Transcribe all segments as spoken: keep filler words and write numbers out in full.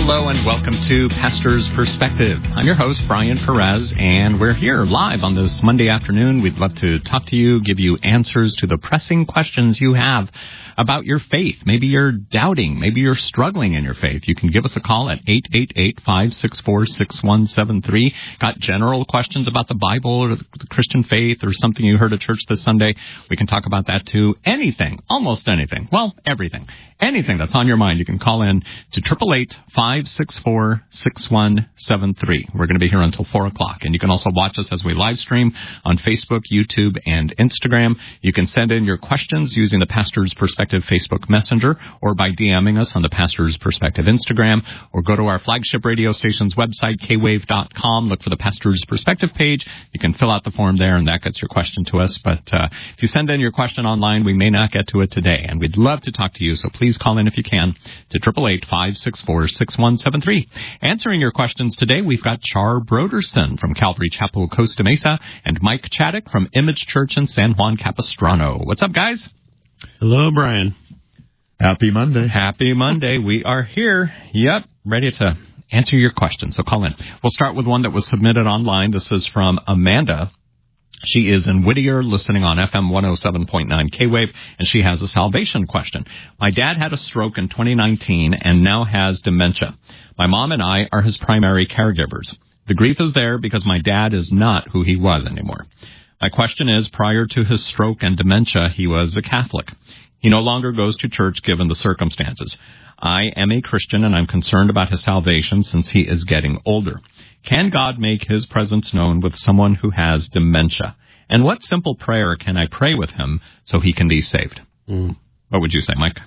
Hello and welcome to Pastor's Perspective. I'm your host, Brian Perez, and we're here live on this Monday afternoon. We'd love to talk to you, give you answers to the pressing questions you have about your faith. Maybe you're doubting. Maybe you're struggling in your faith. You can give us a call at eight eight eight, five six four, six one seven three. Got general questions about the Bible or the Christian faith or something you heard at church this Sunday? We can talk about that too. Anything, almost anything. Well, everything. Anything that's on your mind, you can call in to eight eight eight, five six four, six one seven three. We're going to be here until four o'clock. And you can also watch us as we live stream on Facebook, YouTube, and Instagram. You can send in your questions using the Pastor's Perspective Facebook Messenger or by DMing us on the Pastor's Perspective Instagram, or go to our flagship radio station's website, k wave dot com. Look for the Pastor's Perspective page. You can fill out the form there, and that gets your question to us. But uh, if you send in your question online, we may not get to it today. And we'd love to talk to you, so please call in if you can to eight eight eight, five six four, six one seven three. Answering your questions today, we've got Char Broderson from Calvary Chapel, Costa Mesa, and Mike Chaddock from Image Church in San Juan Capistrano. What's up, guys? Hello, Brian. Happy Monday. Happy Monday. We are here. Yep, ready to answer your questions, so call in. We'll start with one that was submitted online. This is from Amanda. She is in Whittier, listening on F M one oh seven point nine K-Wave, and she has a salvation question. My dad had a stroke in twenty nineteen and now has dementia. My mom and I are his primary caregivers. The grief is there because my dad is not who he was anymore. My question is, prior to his stroke and dementia, he was a Catholic. He no longer goes to church given the circumstances. I am a Christian, and I'm concerned about his salvation since he is getting older. Can God make his presence known with someone who has dementia? And what simple prayer can I pray with him so he can be saved? Mm. What would you say, Mike?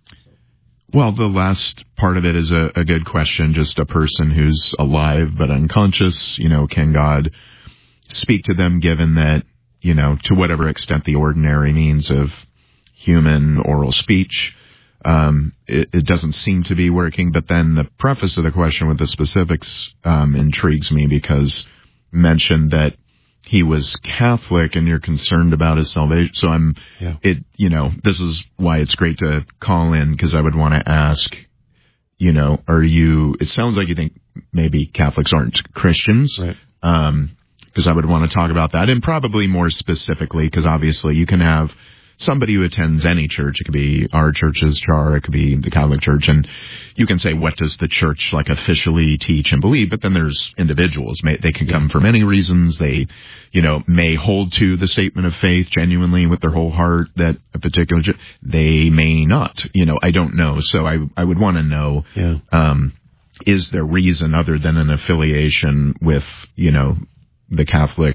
Well, the last part of it is a, a good question. Just a person who's alive but unconscious, you know, can God speak to them given that, you know, to whatever extent the ordinary means of human oral speech, um, it, it doesn't seem to be working. But then the preface of the question with the specifics um, intrigues me, because mentioned that he was Catholic and you're concerned about his salvation. So I'm, yeah. it, you know, this is why it's great to call in, because I would want to ask, you know, are you, it sounds like you think maybe Catholics aren't Christians. Right. Um, because I would want to talk about that, and probably more specifically, because obviously you can have somebody who attends any church. It could be our church's Char, it could be the Catholic Church, and you can say, what does the church like officially teach and believe? But then there's individuals. May, they can come for many reasons. They, you know, may hold to the statement of faith genuinely with their whole heart that a particular, they may not. You know, I don't know. So I, I would want to know, yeah. um, is there reason other than an affiliation with, you know, the Catholic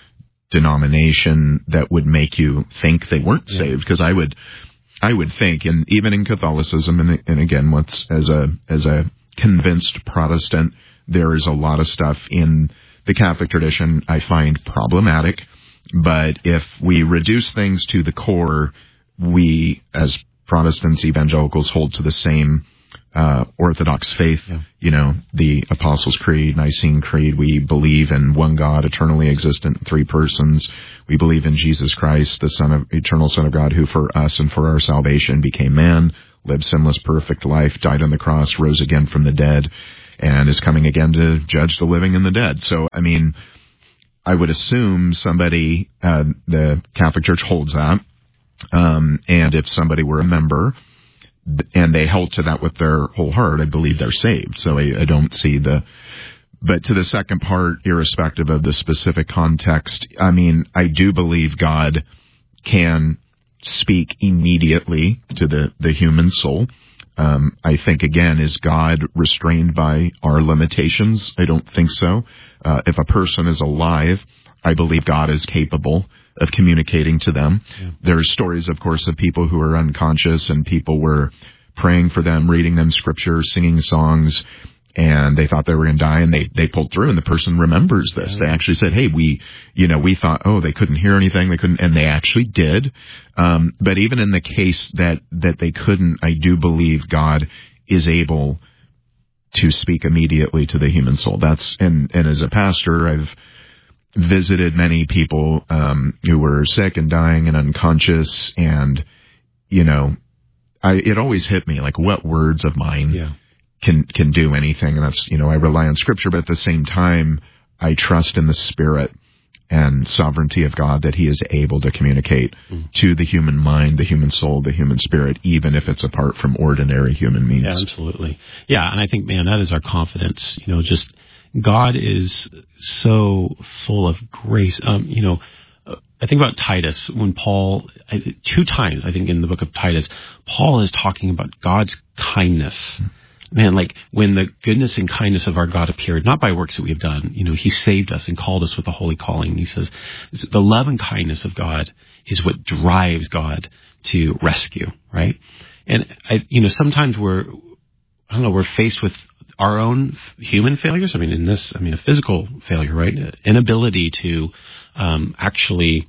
denomination that would make you think they weren't yeah. saved? Because I would, I would think, and even in Catholicism, and, and again, what's as a as a convinced Protestant, there is a lot of stuff in the Catholic tradition I find problematic. But if we reduce things to the core, we as Protestants, evangelicals, hold to the same Uh, Orthodox faith, yeah. you know, the Apostles' Creed, Nicene Creed. We believe in one God, eternally existent, three persons. We believe in Jesus Christ, the Son of, eternal Son of God, who for us and for our salvation became man, lived sinless, perfect life, died on the cross, rose again from the dead, and is coming again to judge the living and the dead. So, I mean, I would assume somebody, uh, the Catholic Church holds that, um, and if somebody were a member, and they held to that with their whole heart, I believe they're saved. So I, I don't see the, but to the second part, irrespective of the specific context, I mean, I do believe God can speak immediately to the, the human soul. Um, I think, again, is God restrained by our limitations? I don't think so. Uh, if a person is alive, I believe God is capable of communicating to them. Yeah. There's stories, of course, of people who are unconscious, and people were praying for them, reading them scripture, singing songs, and they thought they were going to die, and they, they pulled through, and the person remembers this. Yeah. They actually said, hey, we, you know, we thought, oh, they couldn't hear anything, they couldn't, and they actually did. Um, but even in the case that, that they couldn't, I do believe God is able to speak immediately to the human soul. That's, and, and as a pastor, I've visited many people um, who were sick and dying and unconscious, and, you know, I, it always hit me, like, what words of mine yeah. can can do anything. And that's, you know, I rely on Scripture, but at the same time, I trust in the Spirit and sovereignty of God that He is able to communicate mm. to the human mind, the human soul, the human spirit, even if it's apart from ordinary human means. Yeah, absolutely. Yeah, and I think, man, that is our confidence. You know, just God is so full of grace. Um, you know, I think about Titus when Paul, two times I think in the book of Titus, Paul is talking about God's kindness. Mm. Man, like when the goodness and kindness of our God appeared, not by works that we have done, you know, He saved us and called us with a holy calling. And he says the love and kindness of God is what drives God to rescue, right? And, I, you know, sometimes we're, I don't know, we're faced with our own human failures. I mean, in this, I mean, a physical failure, right? Inability to um, actually,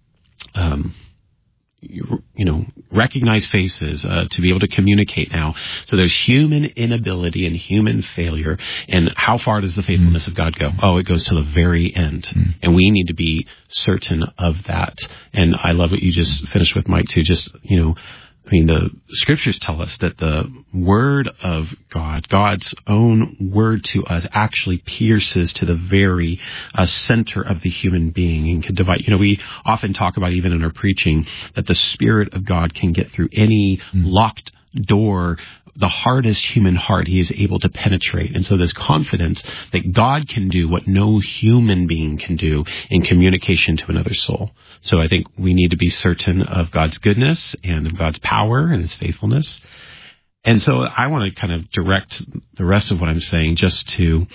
um You, you know, recognize faces, uh, to be able to communicate now. So there's human inability and human failure. And how far does the faithfulness mm. of God go? Oh, it goes to the very end. Mm. And we need to be certain of that. And I love what you just finished with, Mike, too. Just, you know, I mean, the scriptures tell us that the word of God, God's own word to us, actually pierces to the very uh, center of the human being and can divide. You know, we often talk about, even in our preaching, that the Spirit of God can get through any mm. locked door, the hardest human heart He is able to penetrate. And so there's confidence that God can do what no human being can do in communication to another soul. So I think we need to be certain of God's goodness and of God's power and His faithfulness. And so I want to kind of direct the rest of what I'm saying just to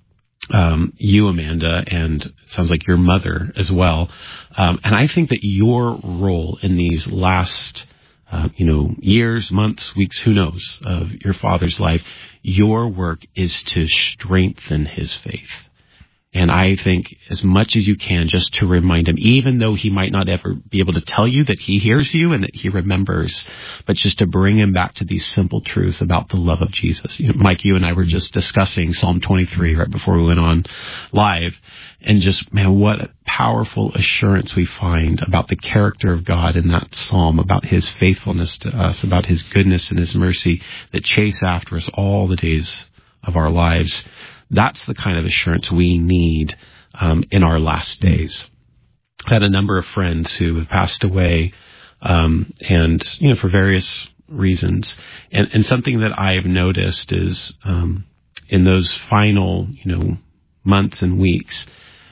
um, you, Amanda, and it sounds like your mother as well. Um, and I think that your role in these last Uh, you know, years, months, weeks, who knows, of your father's life, your work is to strengthen his faith. And I think as much as you can, just to remind him, even though he might not ever be able to tell you that he hears you and that he remembers, but just to bring him back to these simple truths about the love of Jesus. You know, Mike, you and I were just discussing Psalm twenty-three right before we went on live. And just, man, what a powerful assurance we find about the character of God in that psalm, about His faithfulness to us, about His goodness and His mercy that chase after us all the days of our lives. That's the kind of assurance we need um, in our last days. I had a number of friends who have passed away, um, and, you know, for various reasons. And, and something that I have noticed is um, in those final, you know, months and weeks,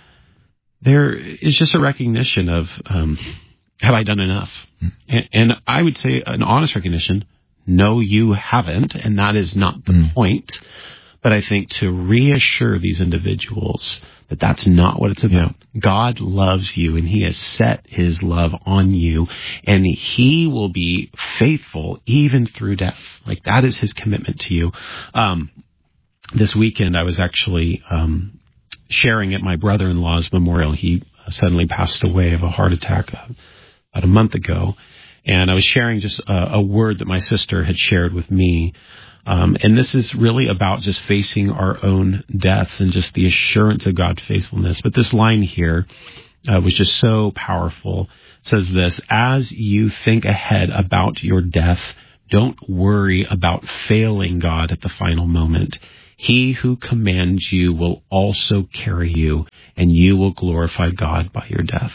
there is just a recognition of, um, have I done enough? Mm. And, and I would say an honest recognition, no, you haven't, and that is not the mm. point. But I think to reassure these individuals that that's not what it's about. Yeah. God loves you, and He has set His love on you, and He will be faithful even through death. Like, that is His commitment to you. Um, this weekend, I was actually um, sharing at my brother-in-law's memorial. He suddenly passed away of a heart attack uh, about a month ago. And I was sharing just a, a word that my sister had shared with me. Um, and this is really about just facing our own deaths and just the assurance of God's faithfulness. But this line here uh, was just so powerful. It says this: as you think ahead about your death, don't worry about failing God at the final moment. He who commands you will also carry you, and you will glorify God by your death.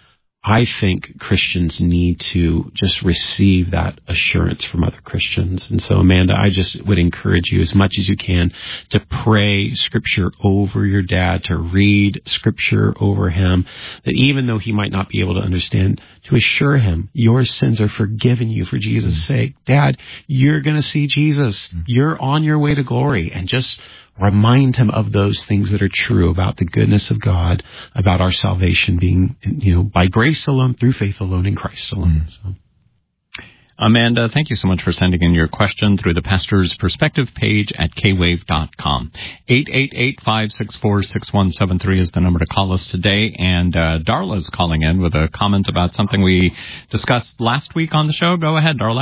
I think Christians need to just receive that assurance from other Christians. And so, Amanda, I just would encourage you as much as you can to pray Scripture over your dad, to read Scripture over him, that even though he might not be able to understand, to assure him your sins are forgiven you for Jesus' sake. Dad, you're going to see Jesus. You're on your way to glory. And just remind him of those things that are true about the goodness of God, about our salvation being, you know, by grace alone, through faith alone, in Christ alone. Mm. So. Amanda, thank you so much for sending in your question through the Pastor's Perspective page at k wave dot com. eight eight eight, five six four, six one seven three is the number to call us today. And uh, Darla's calling in with a comment about something we discussed last week on the show. Go ahead, Darla.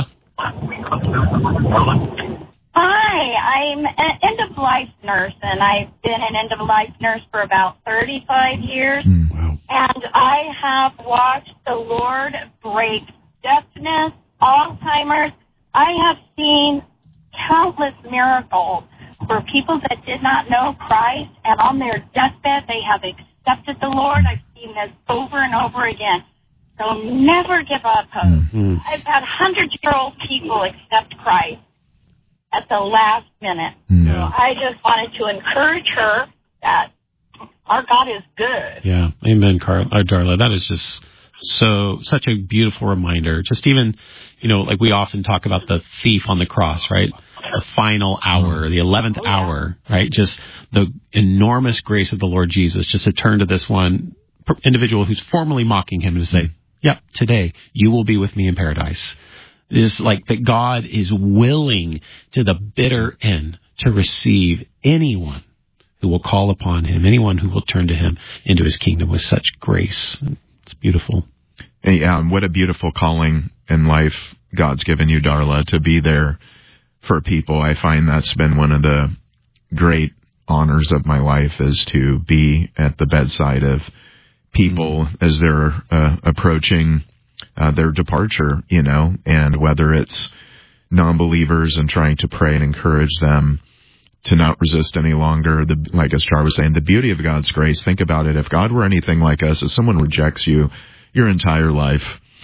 Hi, I'm an end-of-life nurse, and I've been an end-of-life nurse for about thirty-five years. Mm, wow. And I have watched the Lord break deafness, Alzheimer's. I have seen countless miracles. for people that did not know Christ, and on their deathbed they have accepted the Lord. I've seen this over and over again. So never give up hope. Mm-hmm. I've had hundred-year-old people accept Christ at the last minute. Yeah. So I just wanted to encourage her that our God is good. Yeah, amen, Carl, uh, Darla. That is just so such a beautiful reminder. Just even, you know, like we often talk about the thief on the cross, right? The final hour, the eleventh oh, yeah. hour, right? Just the enormous grace of the Lord Jesus, just to turn to this one individual who's formerly mocking him and to say, "Yep, today you will be with me in paradise." It's like that God is willing to the bitter end to receive anyone who will call upon him, anyone who will turn to him into his kingdom with such grace. It's beautiful. Yeah, and what a beautiful calling in life God's given you, Darla, to be there for people. I find that's been one of the great honors of my life, is to be at the bedside of people mm-hmm. as they're uh, approaching uh, their departure, you know, and whether it's non-believers and trying to pray and encourage them to not resist any longer. The, like as Char was saying, the beauty of God's grace. Think about it. If God were anything like us, if someone rejects you your entire life,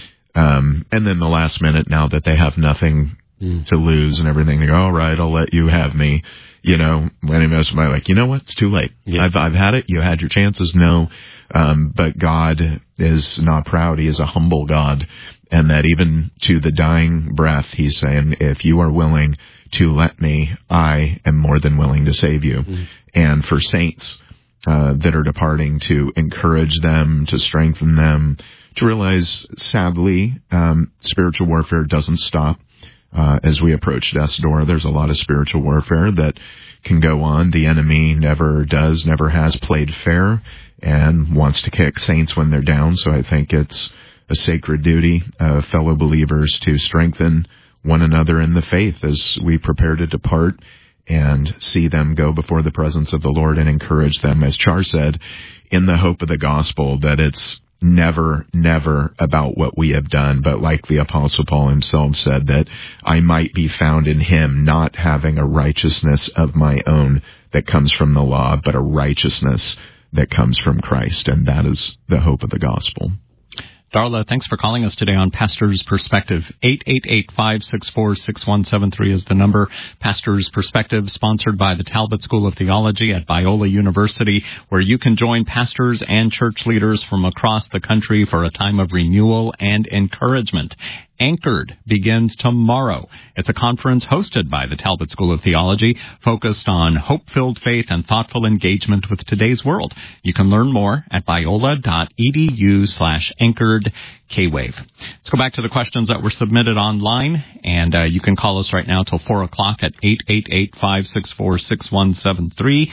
um, and then the last minute, now that they have nothing mm. to lose and everything, they go, all right, I'll let you have me. You know, when I miss my, like, you know what? It's too late. Yeah. I've, I've had it. You had your chances. No. Um, but God is not proud. He is a humble God. And that even to the dying breath, he's saying, if you are willing to let me, I am more than willing to save you. Mm. And for saints uh, that are departing, to encourage them, to strengthen them, to realize, sadly, um, spiritual warfare doesn't stop. Uh, as we approach death's door, there's a lot of spiritual warfare that can go on. The enemy never does, never has played fair, and wants to kick saints when they're down. So I think it's a sacred duty of fellow believers to strengthen one another in the faith as we prepare to depart, and see them go before the presence of the Lord, and encourage them, as Char said, in the hope of the gospel, that it's never, never about what we have done, but like the Apostle Paul himself said, that I might be found in him, not having a righteousness of my own that comes from the law, but a righteousness that comes from Christ. And that is the hope of the gospel. Darla, thanks for calling us today on Pastor's Perspective. eight eight eight, five six four, six one seven three is the number. Pastor's Perspective, sponsored by the Talbot School of Theology at Biola University, where you can join pastors and church leaders from across the country for a time of renewal and encouragement. Anchored begins tomorrow. It's a conference hosted by the Talbot School of Theology, focused on hope-filled faith and thoughtful engagement with today's world. You can learn more at biola.edu slash anchored K-Wave. Let's go back to the questions that were submitted online, and uh, you can call us right now till four o'clock at eight eight eight, five six four, six one seven three.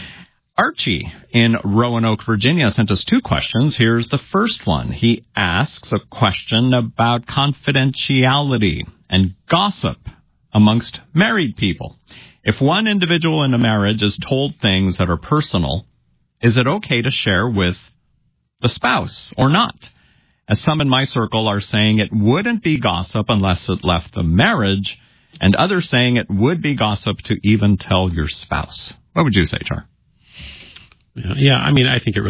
Archie in Roanoke, Virginia, sent us two questions. Here's the first one. He asks a question about confidentiality and gossip amongst married people. If one individual in a marriage is told things that are personal, is it okay to share with the spouse or not? As some in my circle are saying it wouldn't be gossip unless it left the marriage, and others saying it would be gossip to even tell your spouse. What would you say, Char? Yeah, I mean, I think it really